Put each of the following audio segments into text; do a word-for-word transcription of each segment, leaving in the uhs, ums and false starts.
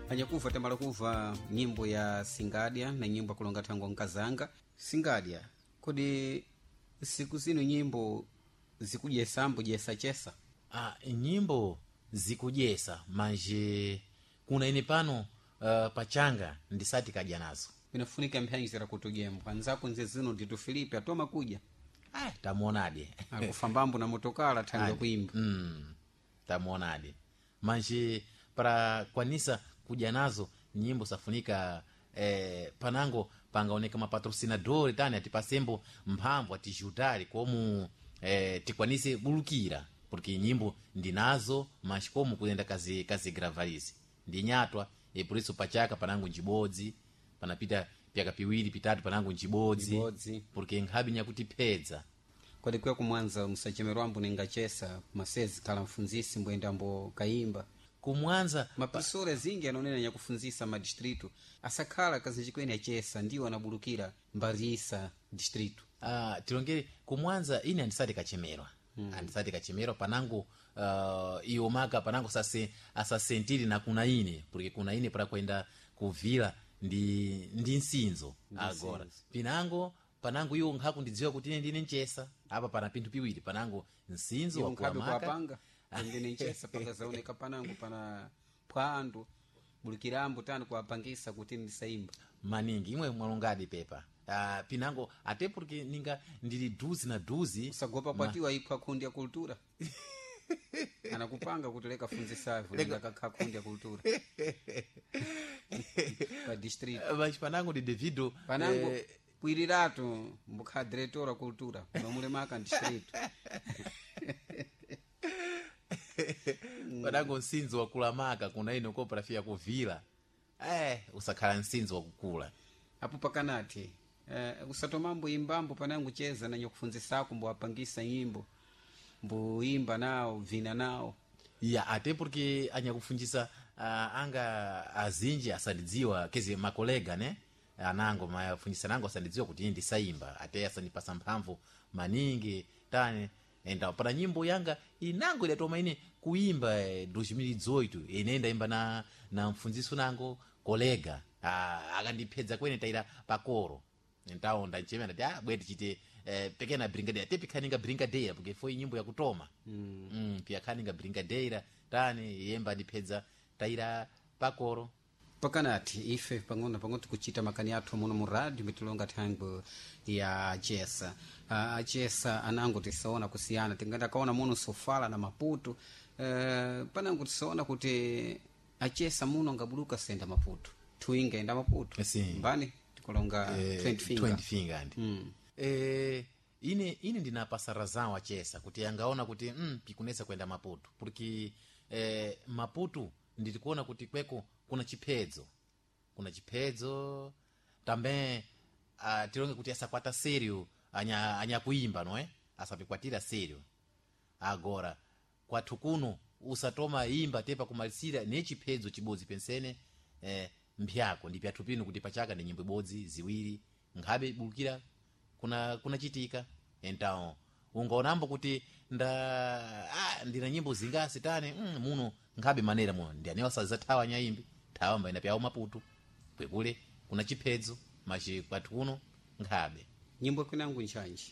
anyakuva tamala kuva nyimbo ya Singadya na nyimbo akulonga tango nkazanga. Singadya, kodi siku zino nyimbo zikujesa mbo jesa chesa? Ah, nyimbo zikujesa manje kuna ine pano uh, pachanga ndisati kaja nazo. Pinafunika mpyanjira kutujembo. Anzako nze zino nditu Filipe atoma kuja. Ah, tamuonade. Akufambambo na motokala tanga kuimba. Mm. Tamuonade. Manje para kwanisa kuja nazo nyimbo safunika eh, panango pangaoneka mapatrocinadori tani atipasembo mphamvu atijudari komu eh, tikwanise bulukira porque nyimbo ndinazo mashikomu kuenda kazi kazi gravalizi ndinyatwa e por isso pachaka panango njibodzi panapita pyaka piwiri pitatu panango njibodzi porque nkhabi nyakuti pedza kodi kwe kumwanza musachemerwambo ningachesa masezi kala mfunzisi mbwenda mbo kaimba kumwanza mapisore zingi anonena nyakufunzisa madistritu asakhala kazi chikweni achesa ndiwo anabulukira mbarisa distritu. Ah, tilongere kumwanza ine andisati kachemerwa. Hmm. Andisati kachemerwa panango uh, iyo maka panango sase asasentiri na kuna ine porque kuna ine para kwenda kuvila ndi ndi nsinzo agora pinango panango iyo nkhaku ndidziwa kuti ine ndine nchesa apa pana pinthu piwiri panango nsinzo wa kuamaka ndine nchesa pakazaoneka panango pana pwandu bulikirambo tani kuapangisa kuti ndisaimba maningi imwe mwalongadi pepa. Uh, pinango ate porque ninga ndili duzi na duzi usagopa kwatiwa ma... ipha kundi ya kultura anakupanga kuteleka funzisavu leka kakha kundi ya kultura pa district mas panango de devido panango eh... puiriratu mbukha director wa kultura nomule maka district panango nsinzo wa kulamaka kuna ino kooperative ya kuvila eh usakhala nsinzo wa kukula apo pakanati uh, usatomambo imbambo panangu cheza na nyokufunzisako mbo apangisa nyimbo mbo imba nao vina nao ya ate porque anyakufunjisa uh, anga azinji asalidziwa kezi makolega ne anango mafunjisa nango asalidziwa kuti ndi saimba ate asanipasa mphamvu maningi tane enda para nyimbo yanga inango idatoma ine kuimba eh, elfu mbili na dezoito inenda imba na na mfunziso nango kolega ah, akandipedza kwene taira pakoro ntaonda nchemera ti ah bweti chite eh, pekena brigadier tepi khaninga brigadier porque foi nyimbo yakutoma mm, mm pia khaninga brigadier tani yemba ndipedza taira pakoro pakanati ife pang'ono pang'ono tikuchita makani athu muno mu radio mitulonga thango ya achesa uh, achesa anango tisaona kusiyana tingenda kaona muno Sofala na Maputo uh, panango tisaona kuti achesa muno ngabuluka senda Maputo tuinga enda Maputo si. mbani tikolonga eh, twenty finger twenty finger andi mm. eh ine ine ndinapasa razao achesa kuti angaona kuti mm pikunesa kwenda Maputo porque eh Maputo nditikuona kuti kweko kuna chipedzo kuna chipedzo tambe uh, tilonge kuti asakwata serio anya anya kuimba no eh asapikwatira serio agora kwathu kuno usatoma imba tepa kumalisira ne chipedzo chibodzi pensene eh mpyako ndi pyathu pino kuti pachaka ndi nyimbo ibodzi ziwiri ngabe bulukira kuna kuna chitika entawo ungaonambo kuti nda ah ndina nyimbo zingasi tane mm, muno ngabe manera muno ndi anewa zathawa nyaimbi thawa mbaina pyawo Maputo kwekule kuna chipedzo machi kwathu kuno ngabe nyimbo kunangu nchanji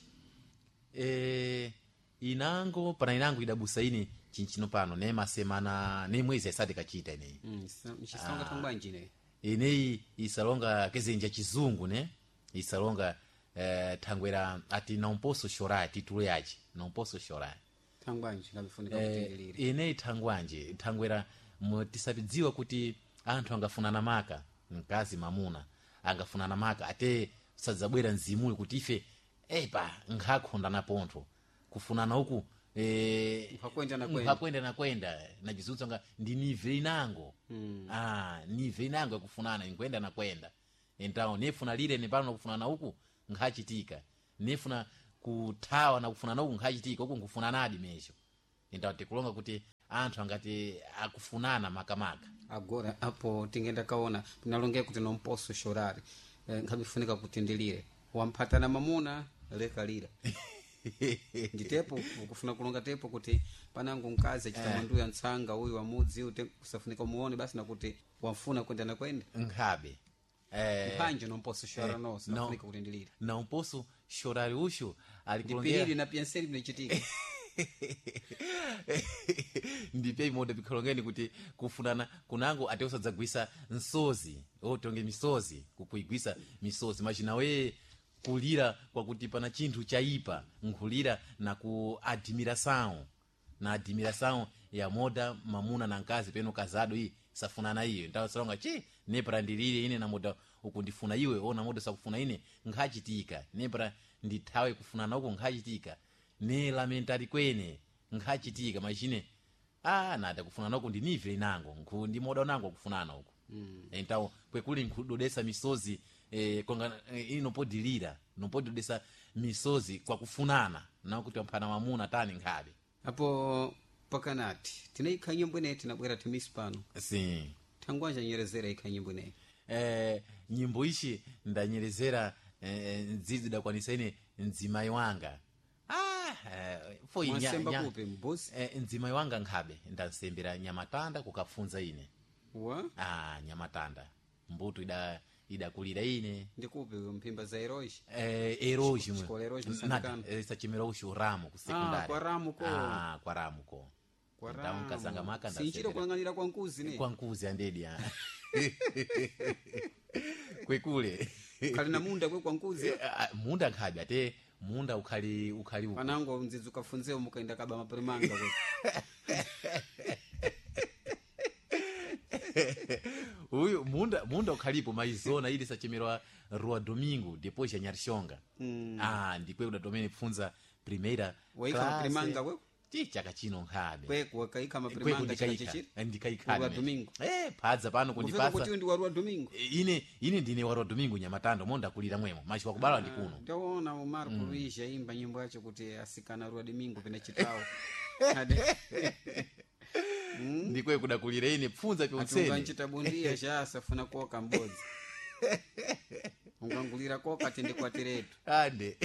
eh inango pana inango idabusa ini chinchino pano ne masemana ne mwezi asati kachita ine mm mchisonga tangwanji ne ine isalonga kezenja chizungu ne isalonga eh thangwera ati não posso chorar titulo yachi não posso chorar thangwanji ngabifunika eh, kutengelira ine thangwanji thangwera mutisabidziwa kuti anthu angafunana maka mkazi mamuna angafunana maka ate sadzabwera nzimuli kuti ife epa ngakho na pontho kufunana huku eh hakwenda na kwenda hakwenda na kwenda najizutsa nga ndi nive inango mm. ah nive inango kufunana ingwenda na kwenda entao nefuna lile ne pano kufunana huku ngachitika nefuna kuthawa na kufunana huku ngachitika huku ngufunanadi mesho entao tikulonga kuti anthu angati akufunana makamaka agora apo tingenda kaona pinalongea kuti não posso chorar eh, ngabifunika kutindilire wampata na mamuna leka lira nditepo ukufuna kulonga tepo kuti panangu mkazi achitamandu ya ntsanga uyu wa mudzi ute kusafunika muone basi nakuti wamfuna kwenda na kwenda nkhabe eh mpanje nomposo shora no safunika kutendilira na umposo shorari usho alikulongera ndipiriri na penseli binachitika ndipe imoda bikolongeni kuti kufunana kunango ate usadzagwisa nsozi otonge misozi kukuigwisa misozi machina we kulira kwa kuti pana chinthu chaipa nkulira na ku admiração na admiração ya moda mamuna na nkazi peno kazado iyi safunana iyo ndawo salonga chi nepra ndilire ine na moda ukundifuna iwe ona moda sakufuna ine nkhachitika nepra ndithawe kufunana uko nkhachitika ne lamentari kwene nkhachitika machine ah nada kufunana uko ndinivile nango nkundi moda nango kufunana uko mm. Entawo kwekuli nkudodesa misozi eh konga eh, inopodilira nopododesa misozi kwa kufunana na kuti wampana mamuna tani nkhabe hapo pakanati tinaikha nyimbo ine tinabwera timisi pano si thangwanja nyerezera ikha nyimbo ine eh nyimbo ishi ndanyerezera eh, nzizi dakwanisa ine nzimai wanga ah eh, foi nya kupe mbuzi eh, nzimai wanga nkhabe ndansembera nyamatanda kukafunza ine wa ah nyamatanda mbuto ida idakulira ine ndikupe mpimba za heroish eh heroish nada esa chimero usho ramo ku secondary ah kwa ramo ko ah kwa ramo ko kwa ramo kazanga maka nda sinchiro kulanganira kwa nkuzi ne kwa nkuzi andedi ah kwekule kali na munda kwe kwa nkuzi munda nkhabe ate munda ukhali ukhali uko panango mzizu kafunzeo mukaenda kaba maperimanga kwe uyu munda munda ukhalipo maizona ili sachemerwa rua domingo depois ya nyarshonga mm. Ah ndikwe kuda domene pfunza primeira waika primanga we ti chaka chino nkhabe kwe kuwakaika maprimanga chakachichi ndikaika rua domingo eh padza pano kundipasa kuti ndi wa rua domingo ine ine ndine wa rua domingo nyamatando monda kulira mwemo machi wakubala ndi kuno ndaona Omar mm. Kuruisha imba nyimbo yacho kuti asikana rua domingo pena chitao Mm. Ndikwe kuda kulira ine pfunza pyonsene atunganchita bundia shasa funa koka mbodzi ungangulira koka tende kwa teretu ande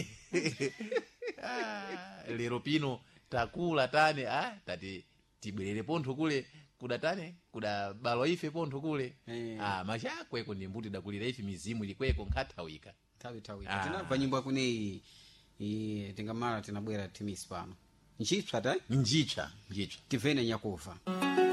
ah lero pino takula tane ah tati tibwerere pontho kule kuda tane kuda balo ife pontho kule hey. Ah machakwe ko ndimbuti dakulira ife mizimu ilikweko nkhathawika tawi tawi ah. Tinabva nyimbo yakune i tingamara tinabwera timisi pano nchipsa ta njicha njicha tivene nyakufa